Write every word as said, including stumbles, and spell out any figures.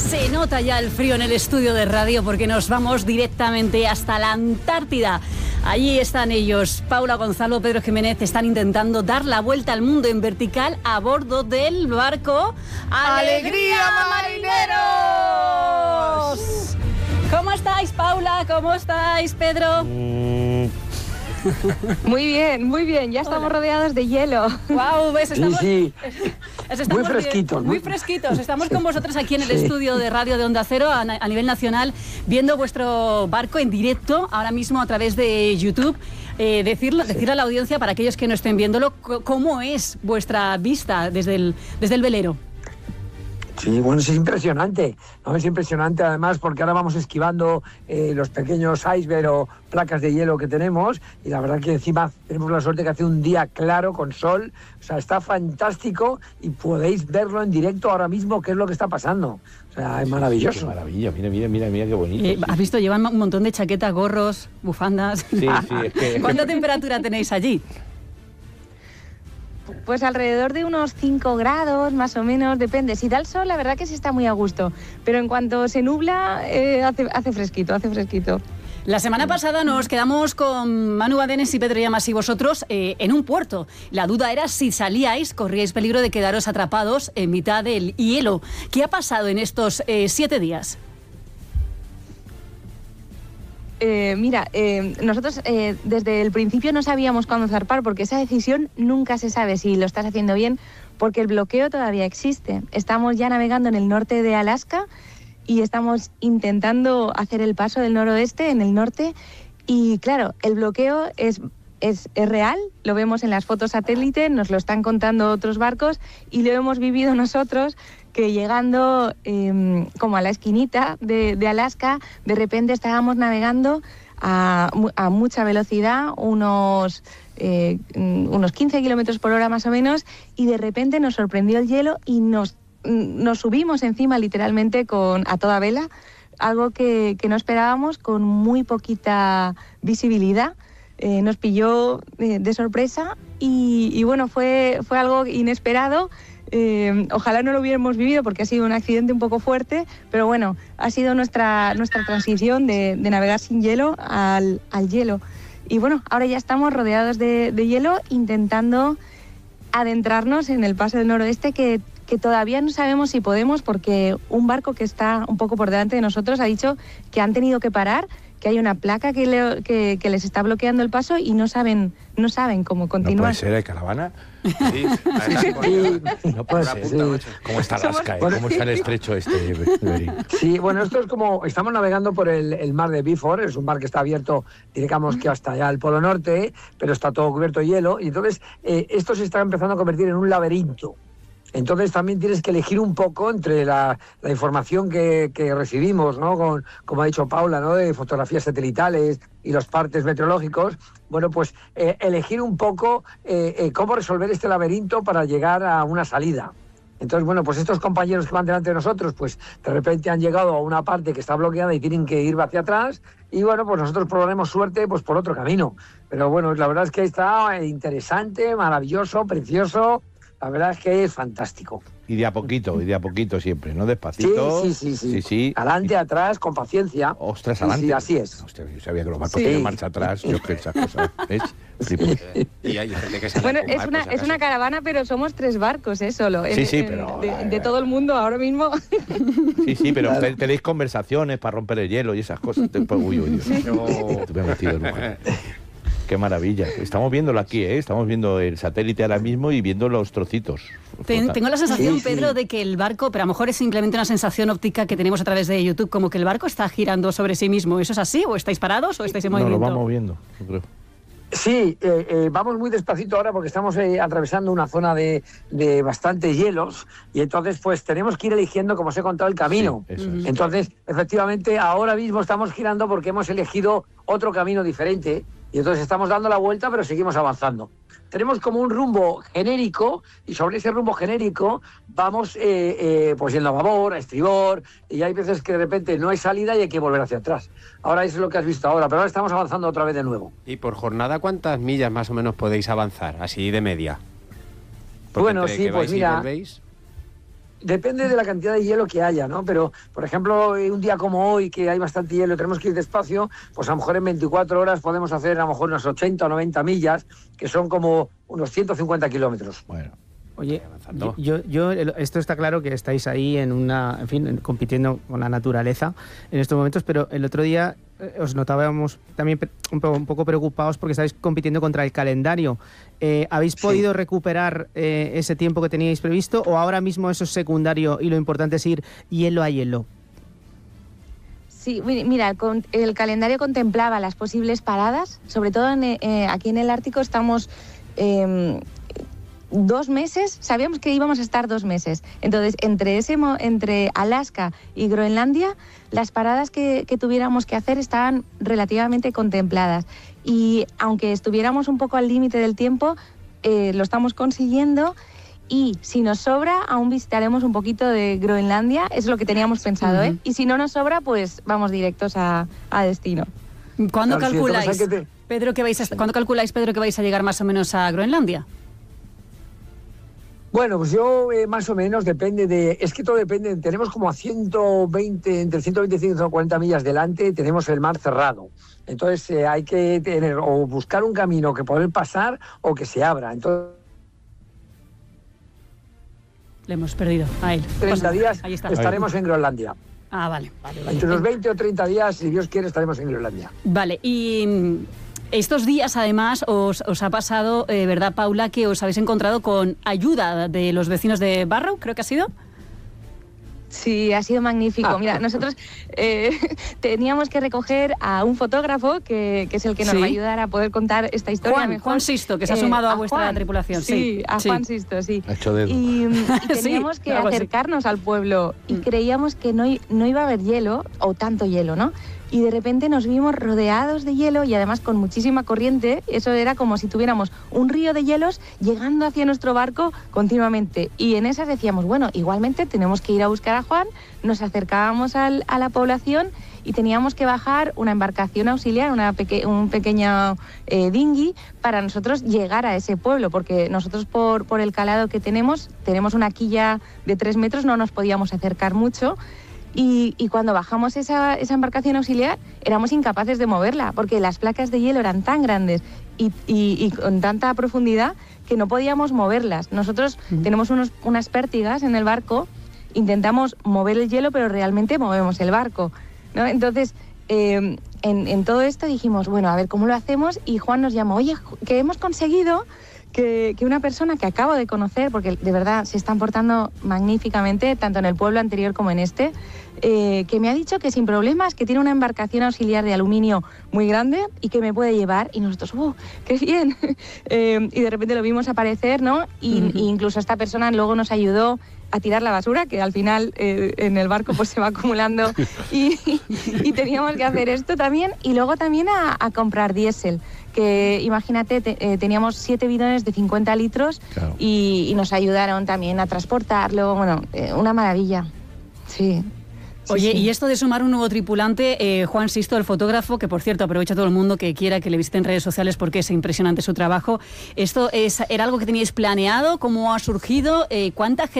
Se nota ya el frío en el estudio de radio porque nos vamos directamente hasta la Antártida. Allí están ellos, Paula, Gonzalo, Pedro Jiménez, están intentando dar la vuelta al mundo en vertical a bordo del barco ¡Alegría, Marineros! ¿Cómo estáis, Paula? ¿Cómo estáis, Pedro? Mm. Muy bien, muy bien. Ya estamos Hola. rodeados de hielo. Wow, ¿ves? Estamos, sí, sí. estamos muy fresquitos. Muy, muy fresquitos. Estamos con vosotros aquí en el sí. estudio de radio de Onda Cero a, a nivel nacional, viendo vuestro barco en directo, ahora mismo a través de YouTube. Eh, decirlo, sí. Decirle a la audiencia, para aquellos que no estén viéndolo, cómo es vuestra vista desde el, desde el velero. Sí, bueno, es impresionante, ¿no? Es impresionante además porque ahora vamos esquivando eh, los pequeños icebergs o placas de hielo que tenemos y la verdad que encima tenemos la suerte que hace un día claro con sol, o sea, está fantástico y podéis verlo en directo ahora mismo qué es lo que está pasando. O sea, es maravilloso. Sí, qué maravilla, mira, mira, mira, mira qué bonito. Eh, sí. ¿Has visto? Llevan un montón de chaquetas, gorros, bufandas. Sí, sí, es que... ¿Cuánta temperatura tenéis allí? Pues alrededor de unos cinco grados, más o menos, depende. Si da el sol, la verdad que sí está muy a gusto. Pero en cuanto se nubla, eh, hace, hace fresquito, hace fresquito. La semana pasada nos quedamos con Manu Badenes y Pedro Llamas y vosotros eh, en un puerto. La duda era si salíais, corríais peligro de quedaros atrapados en mitad del hielo. ¿Qué ha pasado en estos eh, siete días? Eh, mira, eh, nosotros eh, desde el principio no sabíamos cuándo zarpar porque esa decisión nunca se sabe si lo estás haciendo bien porque el bloqueo todavía existe. Estamos ya navegando en el norte de Alaska y estamos intentando hacer el paso del noroeste en el norte y claro, el bloqueo es, es, es real, lo vemos en las fotos satélite, nos lo están contando otros barcos y lo hemos vivido nosotros que llegando eh, como a la esquinita de, de Alaska, de repente estábamos navegando a, a mucha velocidad, unos, eh, unos quince kilómetros por hora más o menos, y de repente nos sorprendió el hielo y nos, nos subimos encima literalmente con, a toda vela, algo que, que no esperábamos, con muy poquita visibilidad. Eh, nos pilló eh, de sorpresa y, y bueno, fue, fue algo inesperado. Eh, ojalá no lo hubiéramos vivido porque ha sido un accidente un poco fuerte, pero bueno, ha sido nuestra, nuestra transición de, de navegar sin hielo al, al hielo. Y bueno, ahora ya estamos rodeados de, de hielo intentando adentrarnos en el paso del noroeste que, que todavía no sabemos si podemos porque un barco que está un poco por delante de nosotros ha dicho que han tenido que parar, que hay una placa que, le, que, que les está bloqueando el paso y no saben, no saben cómo continuar. ¿No puede ser, ¿eh, Caravana? Sí, sí, no puede ser. Sí. ¿Cómo está Alaska? ¿eh? ¿Cómo está el estrecho este? Sí, bueno, esto es como, estamos navegando por el, el mar de Beaufort, es un mar que está abierto, digamos que hasta allá al Polo Norte, pero está todo cubierto de hielo, y entonces eh, esto se está empezando a convertir en un laberinto. Entonces también tienes que elegir un poco entre la, la información que, que recibimos, ¿no? Con, como ha dicho Paula, ¿no? De fotografías satelitales y los partes meteorológicos. Bueno, pues eh, elegir un poco eh, eh, cómo resolver este laberinto para llegar a una salida. Entonces, bueno, pues estos compañeros que van delante de nosotros, pues de repente han llegado a una parte que está bloqueada y tienen que ir hacia atrás. Y bueno, pues nosotros probaremos suerte pues por otro camino. Pero bueno, la verdad es que está interesante, maravilloso, precioso. La verdad es que es fantástico. Y de a poquito, y de a poquito siempre, ¿no? Despacito. Sí, sí, sí. sí. sí, sí. Adelante, sí. Atrás, con paciencia. Ostras, sí, adelante. Sí, así es. Hostia, yo sabía que los barcos sí. tenían marcha atrás. Yo que esas cosas, ¿ves? Sí. Y hay gente que se bueno, es una, es una caravana, pero somos tres barcos, ¿eh? Solo. Sí, en, sí, en, pero... De, de todo el mundo ahora mismo. Sí, sí, pero claro. Tenéis conversaciones para romper el hielo y esas cosas. Uy, uy, Dios. No. Me he metido en lugar. Qué maravilla. Estamos viéndolo aquí, ¿eh? Estamos viendo el satélite ahora mismo y viendo los trocitos. Ten, tengo la sensación, sí, Pedro, sí. de que el barco, pero a lo mejor es simplemente una sensación óptica que tenemos a través de YouTube, como que el barco está girando sobre sí mismo. ¿Eso es así? ¿O estáis parados o estáis en movimiento? No, lo va moviendo, yo creo. Sí, eh, eh, vamos muy despacito ahora porque estamos eh, atravesando una zona de, de bastantes hielos y entonces pues tenemos que ir eligiendo, como os he contado, el camino. Sí, eso es. Entonces, efectivamente, ahora mismo estamos girando porque hemos elegido otro camino diferente y entonces estamos dando la vuelta pero seguimos avanzando. Tenemos como un rumbo genérico y sobre ese rumbo genérico vamos eh, eh, pues yendo a babor, a estribor y hay veces que de repente no hay salida y hay que volver hacia atrás. Ahora eso es lo que has visto ahora, pero ahora estamos avanzando otra vez de nuevo. ¿Y por jornada cuántas millas más o menos podéis avanzar, así de media? Porque bueno, entre sí, que pues vais mira... y volvéis... depende de la cantidad de hielo que haya, ¿no? Pero, por ejemplo, un día como hoy, que hay bastante hielo, tenemos que ir despacio, pues a lo mejor en veinticuatro horas podemos hacer a lo mejor unas ochenta o noventa millas, que son como unos ciento cincuenta kilómetros. Bueno. Oye, yo, yo, esto está claro que estáis ahí en una, en fin, compitiendo con la naturaleza en estos momentos, pero el otro día eh, os notábamos también un poco, un poco preocupados porque estáis compitiendo contra el calendario. Eh, ¿Habéis podido sí. recuperar eh, ese tiempo que teníais previsto o ahora mismo eso es secundario y lo importante es ir hielo a hielo? Sí, mira, el calendario contemplaba las posibles paradas, sobre todo en, eh, aquí en el Ártico estamos... Eh, Dos meses, sabíamos que íbamos a estar dos meses. Entonces, entre ese entre Alaska y Groenlandia, las paradas que, que tuviéramos que hacer estaban relativamente contempladas. Y aunque estuviéramos un poco al límite del tiempo, eh, lo estamos consiguiendo. Y si nos sobra, aún visitaremos un poquito de Groenlandia, es lo que teníamos pensado, ¿eh? Uh-huh. Y si no nos sobra, pues vamos directos a, a destino. ¿Cuándo claro, calculáis, sí, te... Pedro, que vais a, ¿cuándo calculáis, Pedro, que vais a llegar más o menos a Groenlandia? Bueno, pues yo eh, más o menos depende de... Es que todo depende, tenemos como a ciento veinte, entre ciento veinte y ciento cuarenta millas delante, tenemos el mar cerrado. Entonces eh, hay que tener o buscar un camino que poder pasar o que se abra. Entonces... Le hemos perdido a él. treinta días estaremos en Groenlandia. Ah, vale. vale, vale. Entre unos veinte o treinta días, si Dios quiere, estaremos en Groenlandia. Vale, y... Estos días, además, os, os ha pasado, eh, ¿verdad, Paula, que os habéis encontrado con ayuda de los vecinos de Barrow, creo que ha sido? Sí, ha sido magnífico. Ah. Mira, nosotros eh, teníamos que recoger a un fotógrafo que, que es el que nos sí. va a ayudar a poder contar esta historia Juan, mejor. Juan Sisto, que se ha sumado eh, a, a vuestra Juan, tripulación. Sí, sí a sí. Juan Sisto, sí. Ha hecho dedo. Y, y teníamos sí, que acercarnos así. al pueblo y mm. creíamos que no, no iba a haber hielo, o tanto hielo, ¿no? Y de repente nos vimos rodeados de hielo y además con muchísima corriente. Eso era como si tuviéramos un río de hielos llegando hacia nuestro barco continuamente. Y en esas decíamos, bueno, igualmente tenemos que ir a buscar a Juan. Nos acercábamos al, a la población y teníamos que bajar una embarcación auxiliar, una peque, un pequeño eh, dinghy, para nosotros llegar a ese pueblo, porque nosotros por, por el calado que tenemos, tenemos una quilla de tres metros, no nos podíamos acercar mucho. Y, y cuando bajamos esa, esa embarcación auxiliar éramos incapaces de moverla porque las placas de hielo eran tan grandes y, y, y con tanta profundidad que no podíamos moverlas. Nosotros uh-huh. tenemos unos, unas pértigas en el barco, intentamos mover el hielo pero realmente movemos el barco, ¿no? Entonces eh, en, en todo esto dijimos, bueno, a ver cómo lo hacemos, y Juan nos llamó, oye, que hemos conseguido Que, que una persona que acabo de conocer, porque de verdad se están portando magníficamente, tanto en el pueblo anterior como en este, eh, que me ha dicho que sin problemas, que tiene una embarcación auxiliar de aluminio muy grande y que me puede llevar, y nosotros, ¡uh, qué bien! eh, y de repente lo vimos aparecer, ¿no? Y, uh-huh. y incluso esta persona luego nos ayudó a tirar la basura, que al final eh, en el barco pues se va acumulando y, y, y teníamos que hacer esto también, y luego también a, a comprar diésel, que imagínate, te, eh, teníamos siete bidones de cincuenta litros claro. y, y nos ayudaron también a transportarlo, bueno, eh, una maravilla, sí. Sí, Oye, sí. y esto de sumar un nuevo tripulante, eh, Juan Sisto, el fotógrafo, que por cierto aprovecha a todo el mundo que quiera que le visite en redes sociales porque es impresionante su trabajo. ¿Esto es, era algo que teníais planeado? ¿Cómo ha surgido? Eh, ¿Cuánta gente